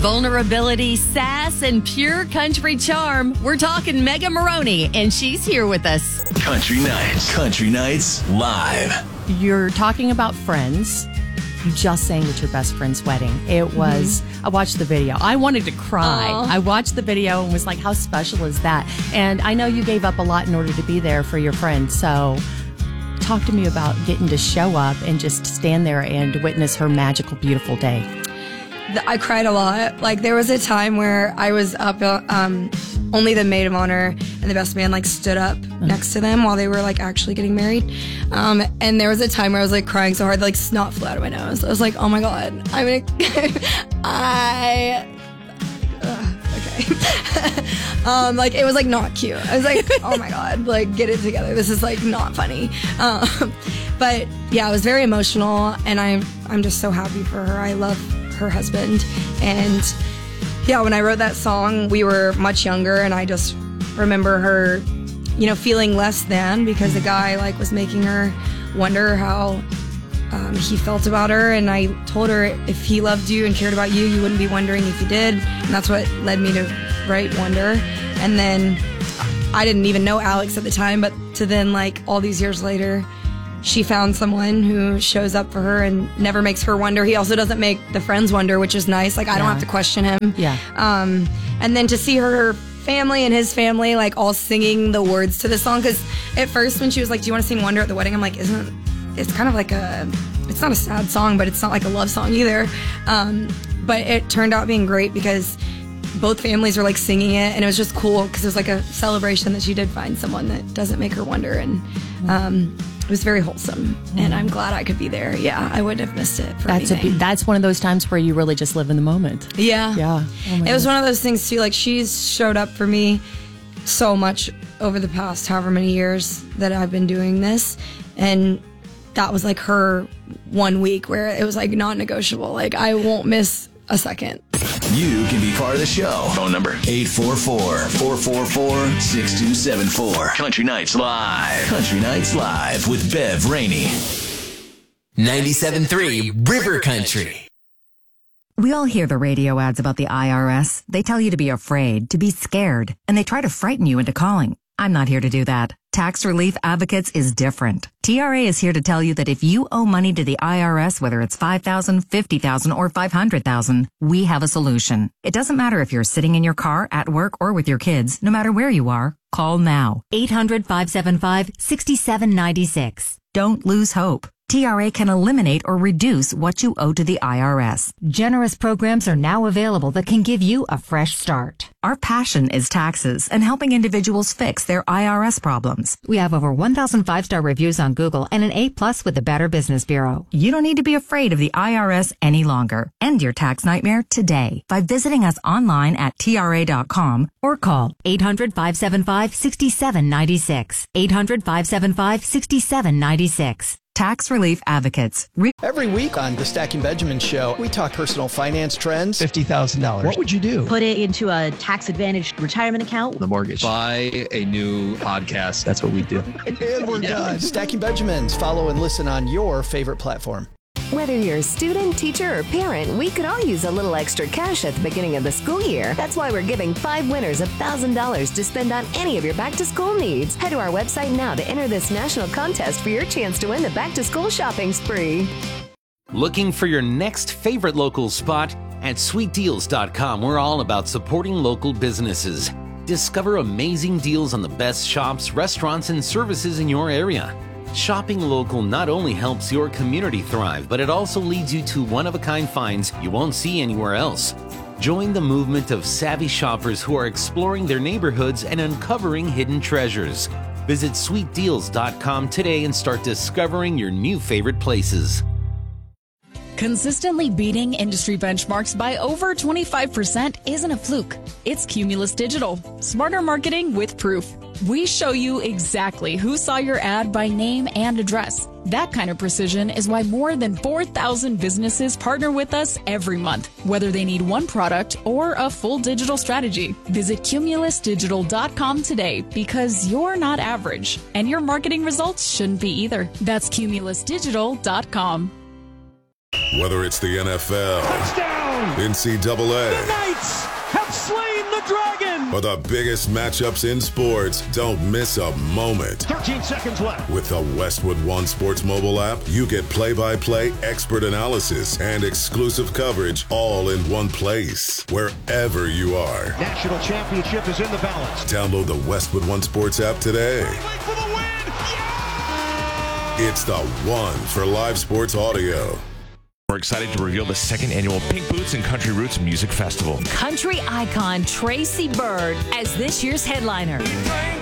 Vulnerability, sass, and pure country charm. We're talking Mega Maroney, and she's here with us. Country Nights Live. You're talking about friends. You just sang at your best friend's wedding. It was, I watched the video. I wanted to cry. I watched the video and was like, how special is that? And I know you gave up a lot in order to be there for your friend. So talk to me about getting to show up and just stand there and witness her magical, beautiful day. I cried a lot. Like, there was a time where I was up, only the maid of honor and the best man like stood up next to them while they were like actually getting married. And there was a time where I was like crying so hard, like snot flew out of my nose. I was like, oh my God, okay. Like, it was like not cute. I was like, oh my God, like, get it together. This is like not funny. But yeah, I was very emotional, and I'm just so happy for her. I love her husband. And yeah, when I wrote that song, we were much younger, and I just remember her, you know, feeling less than because the guy like was making her wonder how he felt about her. And I told her if he loved you and cared about you, you wouldn't be wondering if he did. And that's what led me to write Wonder. And then I didn't even know Alex at the time, but to then like all these years later, she found someone who shows up for her and never makes her wonder. He also doesn't make the friends wonder, which is nice. Like, I don't have to question him. Yeah. And then to see her family and his family, like, all singing the words to the song. Because at first when she was like, do you want to sing Wonder at the wedding? I'm like, it's kind of like it's not a sad song, but it's not like a love song either. But it turned out being great because both families were like singing it, and it was just cool because it was like a celebration that she did find someone that doesn't make her wonder. And it was very wholesome, and I'm glad I could be there. Yeah, I wouldn't have missed it for anything. That's one of those times where you really just live in the moment. Yeah. Yeah. It was one of those things, too. Like, she's showed up for me so much over the past however many years that I've been doing this, and that was, like, her 1 week where it was, like, non-negotiable. Like, I won't miss a second. You can be part of the show. Phone number 844-444-6274. Country Nights Live. Country Nights Live with Bev Rainey. 97.3 River Country. We all hear the radio ads about the IRS. They tell you to be afraid, to be scared, and they try to frighten you into calling. I'm not here to do that. Tax Relief Advocates is different. TRA is here to tell you that if you owe money to the IRS, whether it's $5,000, $50,000, or $500,000, we have a solution. It doesn't matter if you're sitting in your car, at work, or with your kids. No matter where you are, call now. 800-575-6796. Don't lose hope. TRA can eliminate or reduce what you owe to the IRS. Generous programs are now available that can give you a fresh start. Our passion is taxes and helping individuals fix their IRS problems. We have over 1,000 5-star reviews on Google and an A+ with the Better Business Bureau. You don't need to be afraid of the IRS any longer. End your tax nightmare today by visiting us online at TRA.com or call 800-575-6796. 800-575-6796. Tax Relief Advocates. Every week on the Stacking Benjamin Show, we talk personal finance trends. $50,000. What would you do? Put it into a tax-advantaged retirement account. The mortgage. Buy a new podcast. That's what we do. And we're done. Stacking Benjamins. Follow and listen on your favorite platform. Whether you're a student, teacher, or parent, we could all use a little extra cash at the beginning of the school year. That's why we're giving 5 winners $1,000 to spend on any of your back-to-school needs. Head to our website now to enter this national contest for your chance to win the back-to-school shopping spree. Looking for your next favorite local spot? At sweetdeals.com, we're all about supporting local businesses. Discover amazing deals on the best shops, restaurants, and services in your area. Shopping local not only helps your community thrive, but it also leads you to one-of-a-kind finds you won't see anywhere else. Join the movement of savvy shoppers who are exploring their neighborhoods and uncovering hidden treasures. Visit sweetdeals.com today and start discovering your new favorite places. Consistently beating industry benchmarks by over 25% isn't a fluke. It's Cumulus Digital. Smarter marketing with proof. We show you exactly who saw your ad by name and address. That kind of precision is why more than 4,000 businesses partner with us every month, whether they need one product or a full digital strategy. Visit cumulusdigital.com today because you're not average, and your marketing results shouldn't be either. That's cumulusdigital.com. Whether it's the NFL, touchdown, NCAA. The Knights have slain the Dragon. Or the biggest matchups in sports. Don't miss a moment. 13 seconds left. With the Westwood One Sports mobile app, you get play-by-play expert analysis and exclusive coverage all in one place, wherever you are. National championship is in the balance. Download the Westwood One Sports app today. For the win. Yeah! It's the one for live sports audio. We're excited to reveal the second annual Pink Boots and Country Roots Music Festival. Country icon Tracy Byrd as this year's headliner.